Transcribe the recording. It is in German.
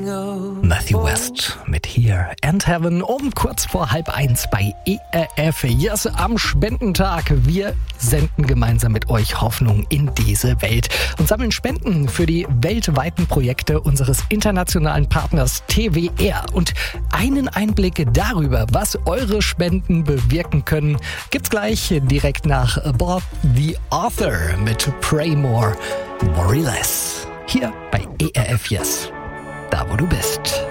Matthew West mit Here and Heaven um kurz vor 12:30 bei ERF. Yes, am Spendentag. Wir senden gemeinsam mit euch Hoffnung in diese Welt und sammeln Spenden für die weltweiten Projekte unseres internationalen Partners TWR. Und einen Einblick darüber, was eure Spenden bewirken können, gibt's gleich direkt nach Bob the Author mit Pray More, Worry Less. Hier bei ERF Yes. Da, wo du bist.